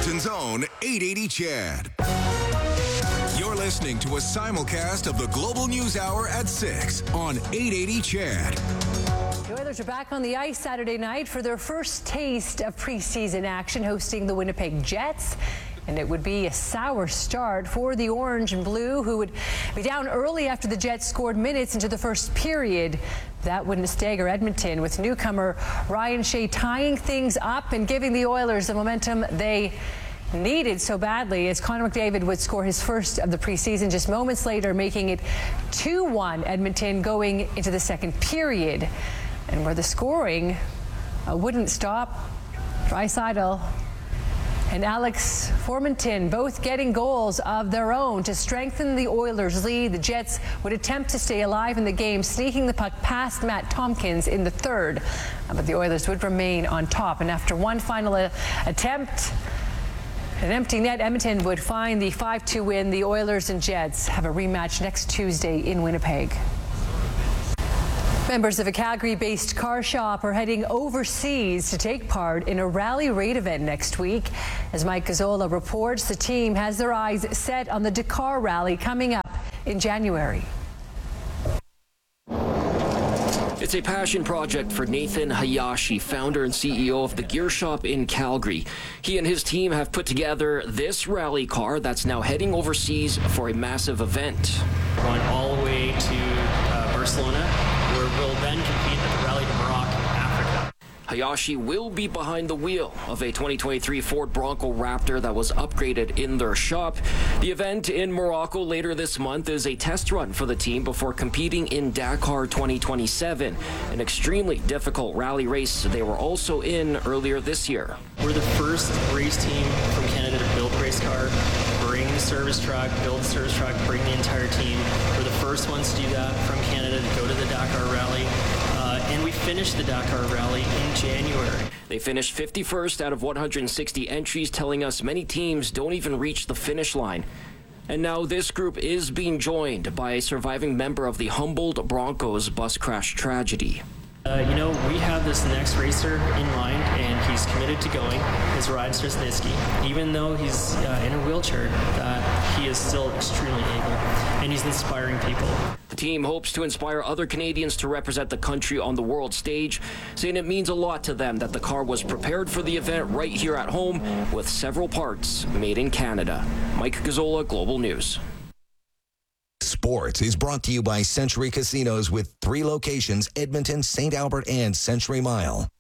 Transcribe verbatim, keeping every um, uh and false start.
Edmonton's own eight eighty C H E D. You're listening to a simulcast of the Global News Hour at six on eight eighty C H E D. The Oilers are back on the ice Saturday night for their first taste of preseason action, hosting the Winnipeg Jets. And it would be a sour start for the Orange and Blue, who would be down early after the Jets scored minutes into the first period. That wouldn't stagger Edmonton, with newcomer Ryan Shea tying things up and giving the Oilers the momentum they needed so badly, as Connor McDavid would score his first of the preseason just moments later, making it two one Edmonton going into the second period. And where the scoring uh, wouldn't stop, Draisaitl and Alex Formenton both getting goals of their own to strengthen the Oilers' lead. The Jets would attempt to stay alive in the game, sneaking the puck past Matt Tompkins in the third. But the Oilers would remain on top. And after one final uh, attempt, an empty net, Edmonton would find the five two win. The Oilers and Jets have a rematch next Tuesday in Winnipeg. Members of a Calgary-based car shop are heading overseas to take part in a rally raid event next week. As Mike Gazzola reports, the team has their eyes set on the Dakar Rally coming up in January. It's a passion project for Nathan Hayashi, founder and C E O of the Gear Shop in Calgary. He and his team have put together this rally car that's now heading overseas for a massive event. Going all the way to uh, Barcelona, where we'll then compete at the Rally de Morocco, Africa. Hayashi will be behind the wheel of a twenty twenty-three Ford Bronco Raptor that was upgraded in their shop. The event in Morocco later this month is a test run for the team before competing in Dakar twenty twenty-seven, an extremely difficult rally race they were also in earlier this year. We're the first race team from Canada to build a race car, bring the service truck, build the service truck, bring the entire team. We're the first ones to do that from Canada to go to the Dakar Rally. Uh, and we finished the Dakar Rally in January. They finished fifty-first out of one hundred sixty entries, telling us many teams don't even reach the finish line. And now this group is being joined by a surviving member of the Humboldt Broncos bus crash tragedy. Uh, you know, we have this next racer in mind, and he's committed to going. Is Ryan Strasnitzky. Even though he's uh, in a wheelchair, uh, he is still extremely able, and he's inspiring people. The team hopes to inspire other Canadians to represent the country on the world stage, saying it means a lot to them that the car was prepared for the event right here at home with several parts made in Canada. Mike Gazzola, Global News. Sports is brought to you by Century Casinos with three locations, Edmonton, Saint Albert, and Century Mile.